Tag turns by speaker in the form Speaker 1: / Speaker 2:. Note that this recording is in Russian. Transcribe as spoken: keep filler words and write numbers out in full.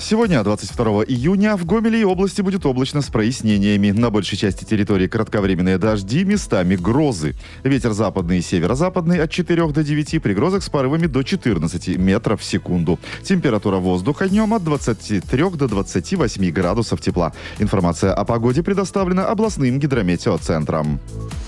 Speaker 1: Сегодня, двадцать второго июня, в Гомеле и области будет облачно с прояснениями. На большей части территории кратковременные дожди, местами грозы. Ветер западный и северо-западный от четырёх до девяти, при грозах с порывами до четырнадцати метров в секунду. Температура воздуха днем от двадцати трёх до двадцати восьми градусов тепла. Информация о погоде предоставлена областным гидрометеоцентром.